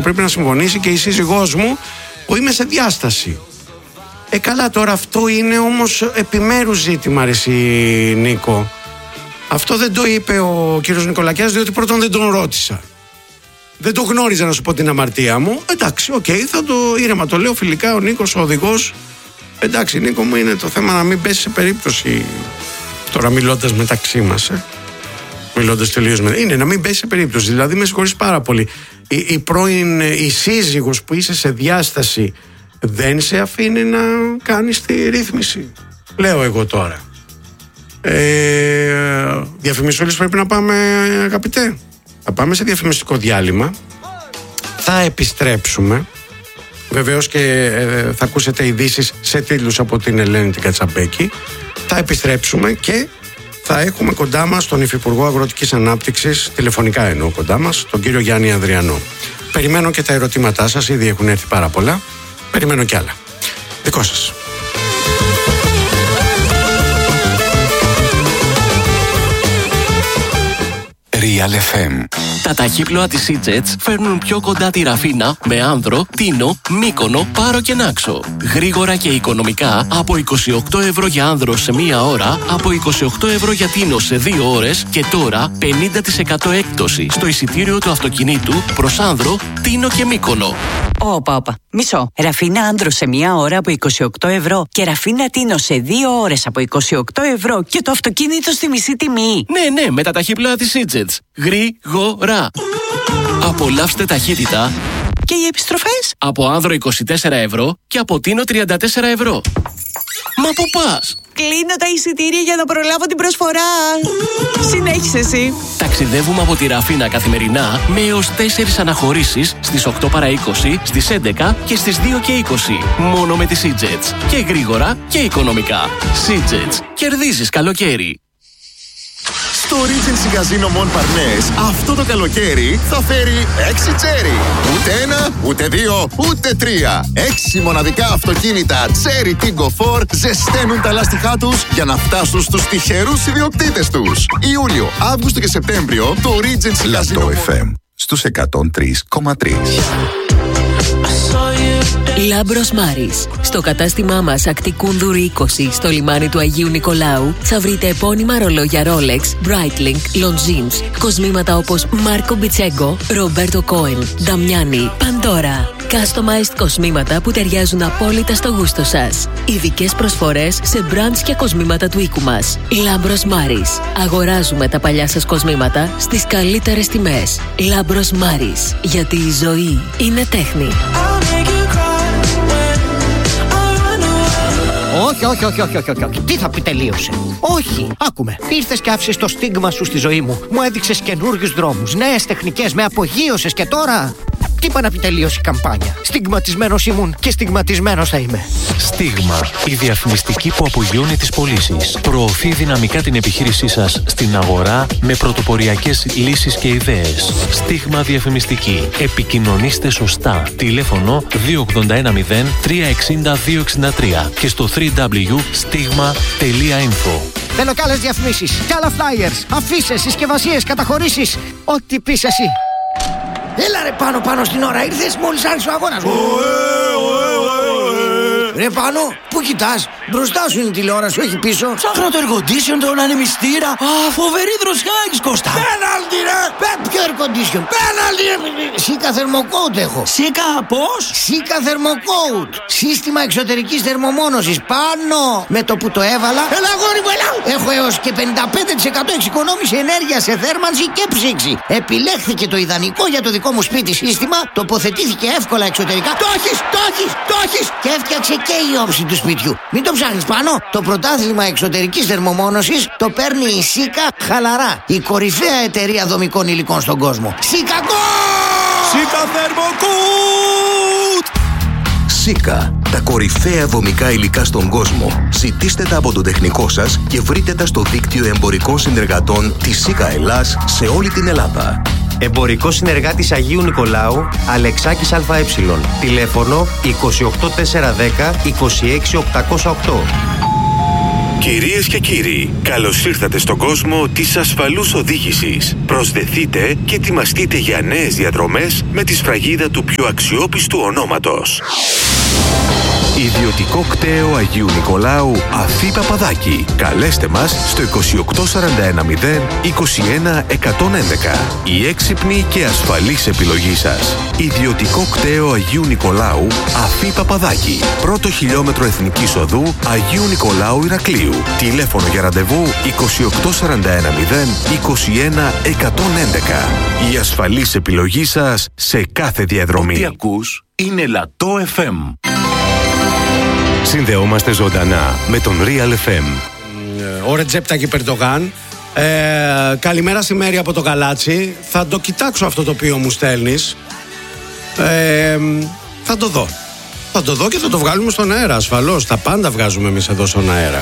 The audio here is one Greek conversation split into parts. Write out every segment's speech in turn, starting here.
πρέπει να συμφωνήσει και η σύζυγός μου που είμαι σε διάσταση. Καλά, τώρα αυτό είναι όμως επιμέρους ζήτημα, ρε εσύ Νίκο. Αυτό δεν το είπε ο κύριος Νικολακιάς, διότι πρώτον δεν τον ρώτησα. Δεν το γνώριζα, να σου πω την αμαρτία μου. Εντάξει, θα το ήρεμα, το λέω φιλικά, ο Νίκος, ο οδηγός. Εντάξει, Νίκο μου, είναι το θέμα να μην πέσει σε περίπτωση. Τώρα μιλώντας μεταξύ μας, μιλώντας τελείως είναι να μην πέσει σε περίπτωση. Δηλαδή, με συγχωρείς πάρα πολύ. Η σύζυγος που είσαι σε διάσταση δεν σε αφήνει να κάνεις τη ρύθμιση. Λέω εγώ τώρα. Διαφημισούλες πρέπει να πάμε, αγαπητέ. Θα πάμε σε διαφημιστικό διάλειμμα. Θα επιστρέψουμε. Βεβαίως και θα ακούσετε ειδήσεις σε τίτλους από την Ελένη την Κατσαμπέκη. Θα επιστρέψουμε και θα έχουμε κοντά μας τον Υφυπουργό Αγροτικής Ανάπτυξης, τηλεφωνικά εννοώ κοντά μας, τον κύριο Γιάννη Ανδριανό. Περιμένω και τα ερωτήματά σας, ήδη έχουν έρθει πάρα πολλά. Περιμένω κι άλλα. Δικό σας. Real FM. Τα ταχύπλοα της Sea-Jets φέρνουν πιο κοντά τη Ραφίνα με Άνδρο, Τίνο, Μύκονο, Πάρο και Νάξο. Γρήγορα και οικονομικά από 28 ευρώ για Άνδρο σε μία ώρα, από 28 ευρώ για Τίνο σε 2 ώρες και τώρα 50% έκπτωση στο εισιτήριο του αυτοκινήτου προς Άνδρο, Τίνο και Μύκονο. Όπα. Μισό. Ραφίνα Άνδρο σε μία ώρα από 28 ευρώ και Ραφίνα Τίνο σε 2 ώρες από 28 ευρώ και το αυτοκίνητο στη μισή τιμή. Ναι, με τα ταχύπλοα της Sea-Jets. Γρήγορα. Απολαύστε ταχύτητα. Και οι επιστροφές? Από Άνδρο 24 ευρώ και από Τίνο 34 ευρώ. Μα πού πας? Κλείνω τα εισιτήρια για να προλάβω την προσφορά. Συνέχισε εσύ. Ταξιδεύουμε από τη Ραφίνα καθημερινά με έως 4 αναχωρήσεις στις 8 παρά 20, στις 11 και στις 2 και 20. Μόνο με τη Sea-Jets. Και γρήγορα και οικονομικά. Sea-Jets. Κερδίζεις καλοκαίρι. Στο Regency Casino Mon Parnes αυτό το καλοκαίρι θα φέρει 6 τσέρι. Ούτε 1, ούτε 2, ούτε 3. 6 μοναδικά αυτοκίνητα Cherry Tiggo 4 ζεσταίνουν τα λάστιχά τους για να φτάσουν στους τυχερούς ιδιοκτήτες τους. Ιούλιο, Αύγουστο και Σεπτέμβριο το Regency Casino FM στους 103,3. Λάμπρος Μάρης. Στο κατάστημά μας Ακτικούνδουρη 20 στο λιμάνι του Αγίου Νικολάου θα βρείτε επώνυμα ρολόγια Rolex, Breitling, Longines, κοσμήματα όπως Μάρκο Μπιτσέγκο, Ρομπέρτο Κόεν, Νταμιάνι, Παντόρα. Customized κοσμήματα που ταιριάζουν απόλυτα στο γούστο σας. Ειδικές προσφορές σε brands και κοσμήματα του οίκου μας. Λάμπρος Μάρης. Αγοράζουμε τα παλιά σας κοσμήματα στις καλύτερες τιμές. Λάμπρος Μάρης. Γιατί η ζωή είναι τέχνη. Όχι. Τι θα πει τελείωσε? Όχι, άκουμε. Ήρθες και άφησες το στίγμα σου στη ζωή μου. Μου έδειξες καινούριους δρόμους, νέες τεχνικές, με απογείωσες και τώρα. Τι είπα να πει τελείωσε η καμπάνια? Στιγματισμένος ήμουν και στιγματισμένος θα είμαι. Στίγμα. Η διαφημιστική που απογειώνει τις πωλήσεις. Προωθεί δυναμικά την επιχείρησή σας στην αγορά με πρωτοποριακές λύσεις και ιδέες. Στίγμα διαφημιστική. Επικοινωνήστε σωστά. Τηλέφωνο 2810 360 263 και στο www.stigma.info. Θέλω κι άλλες διαφημίσεις, κι άλλα flyers, αφίσες, συσκευασίες, καταχωρήσεις. Ό,τι πεις εσύ. Έλα ρε πάνω στην ώρα, ήρθες μόλις άρχισε ο αγώνας. Ρε πάνω, πού κοιτάς? Μπροστά σου είναι η τηλεόραση, όχι πίσω. Ψάχνω το air condition, τον ανεμιστήρα. Φοβερή δροσιά έχεις, Κώστα. Πέναλτι ρε! Ποιο air condition? Πέναλτι ρε! Σίκα θερμοκόουτ έχω. Σίκα πώς? Σίκα θερμοκόουτ. Σύστημα εξωτερικής θερμομόνωσης. Πάνω! Με το που το έβαλα. Έλα αγόρι μου, έλα! Έχω έως και 55% εξοικονόμηση ενέργεια σε θέρμανση και ψήξη. Επιλέχθηκε το ιδανικό για το δικό μου σπίτι σύστημα. Τοποθετήθηκε εύκολα εξωτερικά. Το έχεις! Και έφτιαξε και η όψη του σπιτιού. Μην το ψάχνεις πάνω. Το πρωτάθλημα εξωτερικής θερμομόνωσης το παίρνει η Σίκα χαλαρά. Η κορυφαία εταιρεία δομικών υλικών στον κόσμο. Σίκα Θερμοκούτ! Σίκα. Τα κορυφαία δομικά υλικά στον κόσμο. Ζητήστε τα από τον τεχνικό σας και βρείτε τα στο δίκτυο εμπορικών συνεργατών της Σίκα Ελλάς σε όλη την Ελλάδα. Εμπορικός συνεργάτης Αγίου Νικολάου, Αλεξάκης ΑΕ. Τηλέφωνο 28410 26808. Κυρίες και κύριοι, καλώς ήρθατε στον κόσμο της ασφαλούς οδήγησης. Προσδεθείτε και ετοιμαστείτε για νέες διαδρομές με τη σφραγίδα του πιο αξιόπιστου ονόματος. Ιδιωτικό κτέο Αγίου Νικολάου Αφή Παπαδάκη. Καλέστε μας στο 28410 21 111. Η έξυπνη και ασφαλής επιλογή σας. Ιδιωτικό κτέο Αγίου Νικολάου Αφή Παπαδάκη. Πρώτο χιλιόμετρο Εθνικής Οδού Αγίου Νικολάου Ηρακλείου. Τηλέφωνο για ραντεβού 28410 21 111. Η ασφαλής επιλογή σας σε κάθε διαδρομή. Ό,τι ακούς είναι Λατό FM. Συνδεόμαστε ζωντανά με τον Real FM. Ο Ρετζέπ Ταγιπ Ερντογάν. Καλημέρα στη Μέρη από το Καλάτσι. Θα το κοιτάξω αυτό το οποίο μου στέλνεις. Θα το δω. Θα το δω και θα το βγάλουμε στον αέρα. Ασφαλώς. Τα πάντα βγάζουμε εμείς εδώ στον αέρα.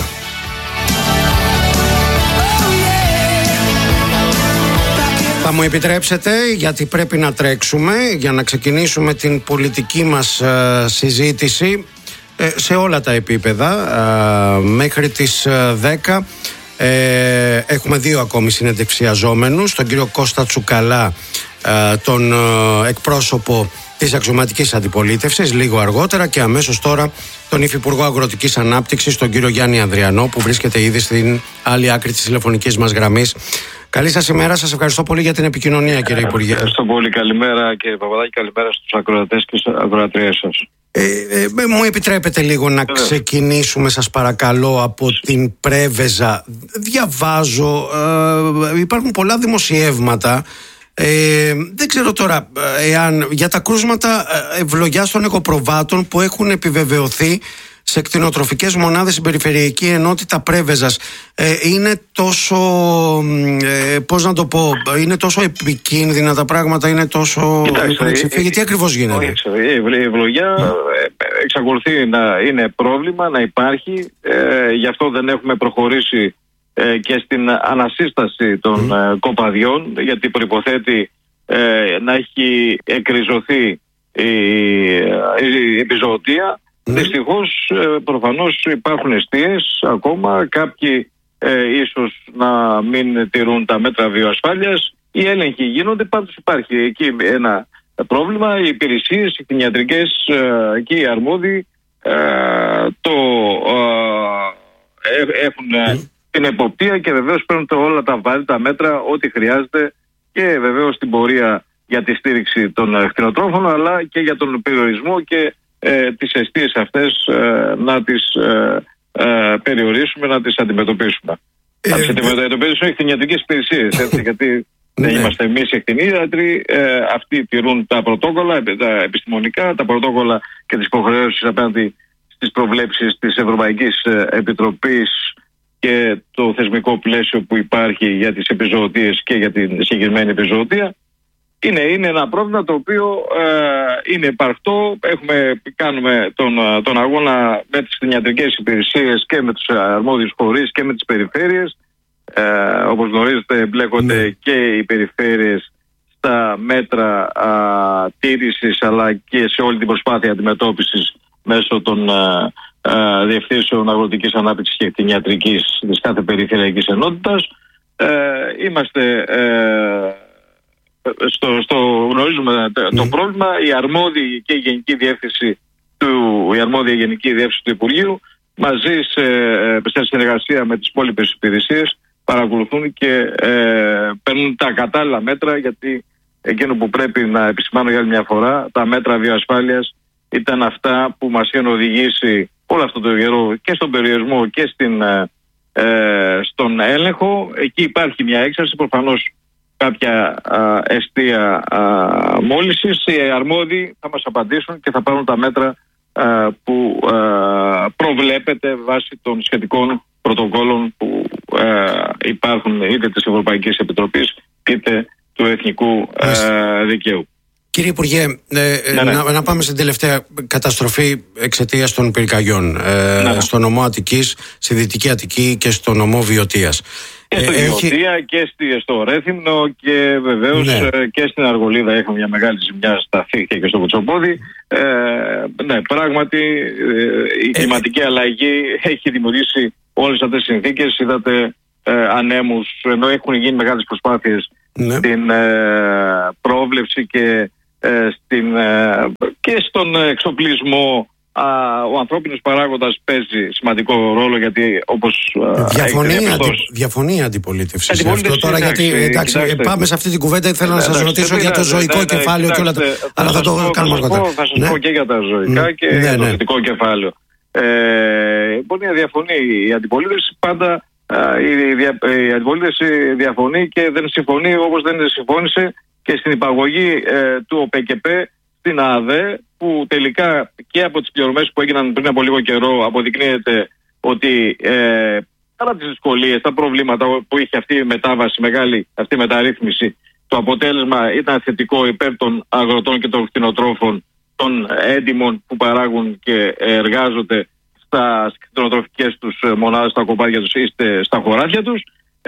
Θα μου επιτρέψετε, γιατί πρέπει να τρέξουμε για να ξεκινήσουμε την πολιτική μας συζήτηση σε όλα τα επίπεδα. Μέχρι τις 10 έχουμε 2 ακόμη συνεντευξιαζόμενους, τον κύριο Κώστα Τσουκαλά, τον εκπρόσωπο της αξιωματικής αντιπολίτευσης, λίγο αργότερα, και αμέσως τώρα τον Υφυπουργό Αγροτικής Ανάπτυξης, τον κύριο Γιάννη Ανδριανό, που βρίσκεται ήδη στην άλλη άκρη της τηλεφωνικής μας γραμμής. Καλή σας ημέρα, σας ευχαριστώ πολύ για την επικοινωνία, κύριε Υπουργέ. Ευχαριστώ πολύ, καλημέρα κύριε Παπαδάκη, καλημέρα στους ακροατές και στις ακροατριές σας. Μου επιτρέπετε λίγο να ξεκινήσουμε, σας παρακαλώ, από την Πρέβεζα. Διαβάζω, υπάρχουν πολλά δημοσιεύματα. Δεν ξέρω τώρα εάν για τα κρούσματα ευλογιάς των εγωπροβάτων που έχουν επιβεβαιωθεί σε κτηνοτροφικές μονάδες στην Περιφερειακή Ενότητα Πρέβεζας, είναι τόσο, πώς να το πω, είναι τόσο επικίνδυνα τα πράγματα, είναι τόσο... Κοιτάξτε, τι ακριβώς γίνεται? Η ευλογιά εξακολουθεί να είναι πρόβλημα, να υπάρχει, γι' αυτό δεν έχουμε προχωρήσει και στην ανασύσταση των κοπαδιών, γιατί προϋποθέτει να έχει εκριζωθεί η επιζωοτία. Δυστυχώς, προφανώς υπάρχουν εστίες ακόμα, κάποιοι ίσως να μην τηρούν τα μέτρα βιοασφάλειας. Οι έλεγχοι γίνονται, πάντως υπάρχει εκεί ένα πρόβλημα. Οι υπηρεσίες, οι κτηνιατρικές και οι αρμόδιοι έχουν την εποπτεία και βεβαίως παίρνουν όλα τα βαρύτα μέτρα, ό,τι χρειάζεται, και βεβαίως την πορεία για τη στήριξη των κτηνοτρόφων, αλλά και για τον περιορισμό και τις εστίες αυτές να τις περιορίσουμε, να τις αντιμετωπίσουμε. Να τις αντιμετωπίσουμε οι κτηνιατρικές υπηρεσίες, γιατί δεν είμαστε εμείς οι κτηνίατροι. Αυτοί τηρούν τα πρωτόκολλα, τα επιστημονικά, τα πρωτόκολλα και τις υποχρεώσεις απέναντι στις προβλέψεις της Ευρωπαϊκής Επιτροπής και το θεσμικό πλαίσιο που υπάρχει για τις επιζωοτίες και για την συγκεκριμένη επιζωοτία. Είναι ένα πρόβλημα το οποίο είναι υπαρκτό. Κάνουμε τον αγώνα με τις κτηνιατρικές υπηρεσίες και με τους αρμόδιους φορείς και με τις περιφέρειες. Όπως γνωρίζετε, εμπλέκονται και οι περιφέρειες στα μέτρα τήρησης, αλλά και σε όλη την προσπάθεια αντιμετώπισης μέσω των διευθύνσεων αγροτικής ανάπτυξης και κτηνιατρικής της κάθε περιφερειακής ενότητας. Είμαστε... γνωρίζουμε το πρόβλημα. Η αρμόδια και η Γενική Διεύθυνση του Υπουργείου, μαζί σε συνεργασία με τις υπόλοιπες υπηρεσίες, παρακολουθούν και παίρνουν τα κατάλληλα μέτρα, γιατί εκείνο που πρέπει να επισημάνω για άλλη μια φορά, τα μέτρα βιοασφάλειας ήταν αυτά που μας είχαν οδηγήσει όλο αυτό το καιρό και στον περιορισμό και στον έλεγχο. Εκεί υπάρχει μια έξαρση, προφανώς κάποια εστία μόλυνσης. Οι αρμόδιοι θα μας απαντήσουν και θα πάρουν τα μέτρα που προβλέπεται βάσει των σχετικών πρωτοκόλων που υπάρχουν είτε της Ευρωπαϊκής Επιτροπής είτε του Εθνικού Δικαίου. Κύριε Υπουργέ, να πάμε στην τελευταία καταστροφή εξαιτίας των πυρκαγιών στο νομό Αττικής, στη Δυτική Αττική και στο νομό Βιωτίας. Και στο Βιωτία και στο Ρέθυμνο και βεβαίως και στην Αργολίδα έχουμε μια μεγάλη ζημιά στα Φύχια και στο Κουτσοπόδι. Πράγματι η κλιματική αλλαγή έχει δημιουργήσει όλες αυτές τις συνθήκες. Είδατε ανέμους, ενώ έχουν γίνει μεγάλες προσπάθειες στην πρόβλεψη και στον εξοπλισμό. Ο ανθρώπινος παράγοντας παίζει σημαντικό ρόλο, γιατί όπως διαφωνεί η αντιπολίτευση σε αυτό τώρα, γιατί εντάξει, πάμε σε αυτή την κουβέντα. Θέλω να σας ρωτήσω για το ζωικό κεφάλαιο και όλα τα... Αλλά θα το κάνουμε αργότερα. Θα σας πω και για τα ζωικά και για το θετικό κεφάλαιο. Μπορεί να διαφωνεί η αντιπολίτευση πάντα. Η αντιπολίτευση διαφωνεί και δεν συμφωνεί, όπως δεν συμφώνησε και στην υπαγωγή του ΟΠΕΚΕΠΕ στην ΑΔΕ, που τελικά και από τις πληρωμές που έγιναν πριν από λίγο καιρό αποδεικνύεται ότι παρά τις δυσκολίες, τα προβλήματα που είχε αυτή η μετάβαση, μεγάλη αυτή η μεταρρύθμιση, το αποτέλεσμα ήταν θετικό υπέρ των αγροτών και των κτηνοτρόφων, των έντιμων που παράγουν και εργάζονται στις κτηνοτροφικές τους μονάδες, στα κοπάδια τους ή στα χωράφια τους.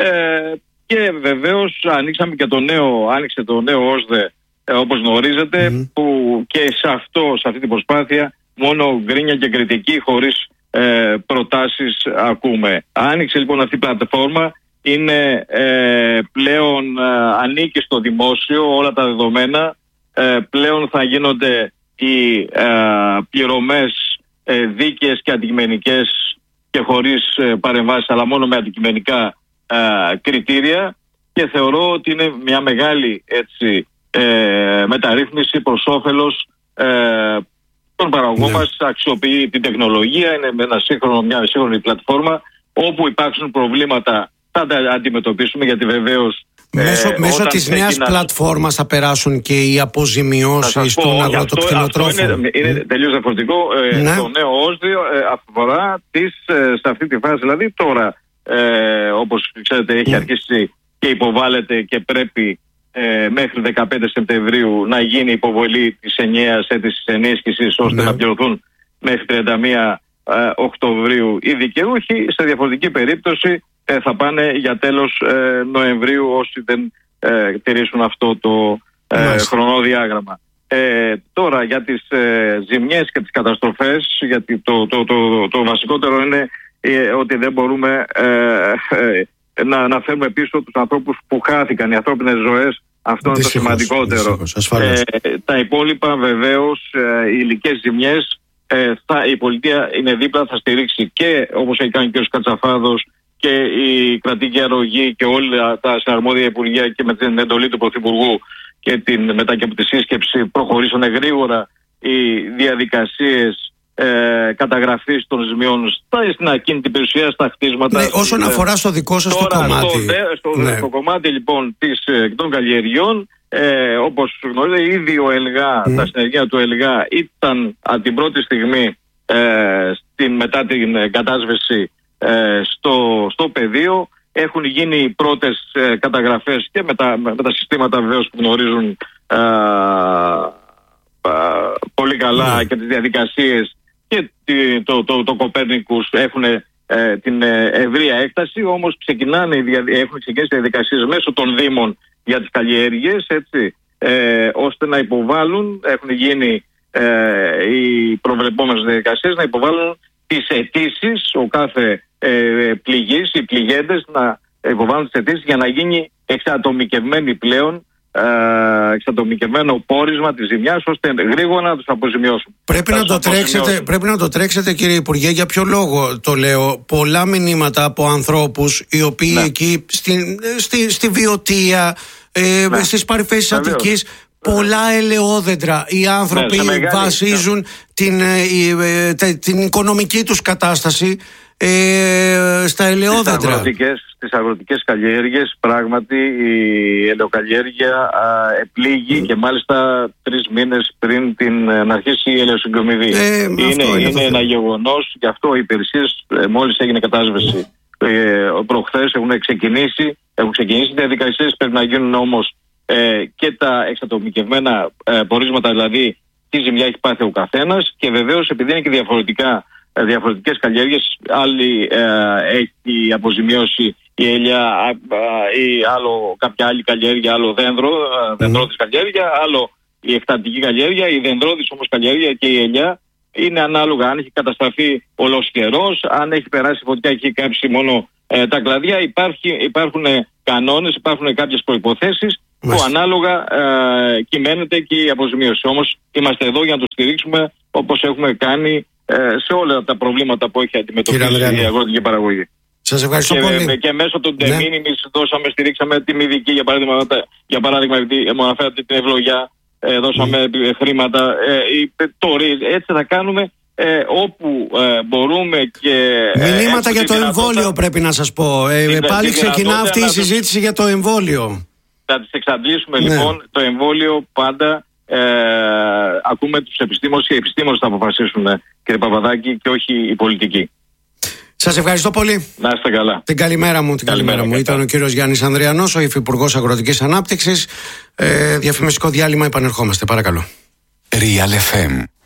Και βεβαίως άνοιξε το νέο ΩΣΔΕ, όπως γνωρίζετε, που και σε αυτή την προσπάθεια μόνο γκρίνια και κριτική, χωρίς προτάσεις ακούμε. Άνοιξε λοιπόν αυτή η πλατφόρμα, είναι πλέον ανήκει στο δημόσιο όλα τα δεδομένα, πλέον θα γίνονται οι πληρωμές δίκαιες και αντικειμενικές και χωρίς παρεμβάσεις, αλλά μόνο με αντικειμενικά κριτήρια, και θεωρώ ότι είναι μια μεγάλη μεταρρύθμιση προς όφελος των παραγωγών μας. Αξιοποιεί την τεχνολογία, είναι μια σύγχρονη πλατφόρμα. Όπου υπάρξουν προβλήματα θα τα αντιμετωπίσουμε, γιατί βεβαίως μέσω της νέας πλατφόρμας θα περάσουν και οι αποζημιώσεις των αγροτοκτηνοτρόφων. Είναι τελείως διαφορετικό. Το νέο ΩΣΔΕ αφορά σε αυτή τη φάση, δηλαδή τώρα, όπως ξέρετε, έχει αρχίσει και υποβάλλεται και πρέπει μέχρι 15 Σεπτεμβρίου να γίνει υποβολή της ενιαίας αίτησης ενίσχυσης, ώστε να πληρωθούν μέχρι 31 Οκτωβρίου οι δικαιούχοι. Σε διαφορετική περίπτωση θα πάνε για τέλος Νοεμβρίου όσοι δεν τηρήσουν αυτό το χρονοδιάγραμμα. Τώρα για τις ζημιές και τις καταστροφές, γιατί το βασικότερο είναι ότι δεν μπορούμε να φέρουμε πίσω τους ανθρώπους που χάθηκαν, οι ανθρώπινες ζωές. Αυτό είναι το σημαντικότερο. Τα υπόλοιπα βεβαίως, οι υλικές ζημιές, η πολιτεία είναι δίπλα, θα στηρίξει και όπως έχει κάνει και ο Κατσαφάδος και η κρατική αρρωγή και όλα τα συναρμόδια υπουργεία, και με την εντολή του Πρωθυπουργού και μετά και από τη σύσκεψη προχωρήσανε γρήγορα οι διαδικασίες καταγραφής των ζημιών στην ακίνητη περιουσία, στα χτίσματα. Ναι, όσον αφορά στο δικό σας το κομμάτι. Στο κομμάτι λοιπόν των καλλιεργειών, όπως γνωρίζετε, ήδη ο ΕΛΓΑ, τα συνεργεία του ΕΛΓΑ ήταν από την πρώτη στιγμή μετά την κατάσβεση στο πεδίο. Έχουν γίνει οι πρώτες καταγραφές και με τα συστήματα βεβαίως που γνωρίζουν πολύ καλά και τις διαδικασίες, και το Κοπέρνικους έχουν την ευρεία έκταση, όμως έχουν ξεκινήσει διαδικασίες μέσω των Δήμων για τις καλλιέργειες, ώστε να υποβάλουν, έχουν γίνει οι προβλεπόμενες διαδικασίες, να υποβάλουν τις αιτήσεις, ο κάθε πληγής, οι πληγέντες να υποβάλουν τις αιτήσεις για να γίνει εξατομικευμένο πόρισμα της ζημιάς, ώστε γρήγορα να τους αποζημιώσουν. Πρέπει να το τρέξετε, κύριε Υπουργέ. Για ποιο λόγο το λέω? Πολλά μηνύματα από ανθρώπους οι οποίοι εκεί στη Βιωτία, στις παρυφές της Αττικής, πολλά ελαιόδεντρα. Οι άνθρωποι βασίζουν την οικονομική τους κατάσταση στα ελαιόδεντρα. Στις αγροτικές καλλιέργειες πράγματι η ελαιοκαλλιέργεια επλήγει, και μάλιστα 3 μήνες πριν να αρχίσει η ελαιοσυγκομιδή. Είναι ένα γεγονός, γι' αυτό οι υπηρεσίες μόλις έγινε κατάσβεση προχθές έχουν ξεκινήσει διαδικασίες. Πρέπει να γίνουν όμως και τα εξατομικευμένα πορίσματα, δηλαδή τι ζημιά έχει πάθει ο καθένας, και βεβαίως επειδή είναι και διαφορετικές καλλιέργειες, άλλη έχει αποζημιώσει η ελιά ή κάποια άλλη καλλιέργεια, άλλο δεντρώδης καλλιέργεια, άλλο η εκτατική καλλιέργεια, η δεντρώδης όμως καλλιέργεια και η ελιά είναι ανάλογα αν έχει καταστραφεί ολοσχερός, αν έχει περάσει φωτιά και έχει κάψει μόνο τα κλαδιά. Υπάρχουν κανόνες, υπάρχουν κάποιες προϋποθέσεις που ανάλογα κυμαίνεται και η αποζημίωση. Όμως είμαστε εδώ για να το στηρίξουμε όπως έχουμε κάνει σε όλα τα προβλήματα που έχει αντιμετωπίσει η αγροτική παραγωγή. Σας ευχαριστώ πολύ. Και μέσω των de minimis στηρίξαμε τη μηδική, για παράδειγμα, επειδή μου αναφέρατε την ευλογιά, δώσαμε χρήματα. Έτσι θα κάνουμε όπου μπορούμε και... Μηνύματα για το εμβόλιο πρέπει να σας πω. Πάλι ξεκινά αυτή η συζήτηση για το εμβόλιο. Θα τις εξαντλήσουμε λοιπόν. Το εμβόλιο πάντα ακούμε τους επιστήμονες και οι επιστήμονες θα αποφασίσουν, κύριε Παπαδάκη, και όχι οι πολιτικοί. Σας ευχαριστώ πολύ. Να είστε καλά. Την καλημέρα μου. Ήταν ο κύριος Γιάννης Ανδριανός, ο Υφυπουργός Αγροτικής Ανάπτυξης. Διαφημιστικό διάλειμμα, επανερχόμαστε. Παρακαλώ. Real FM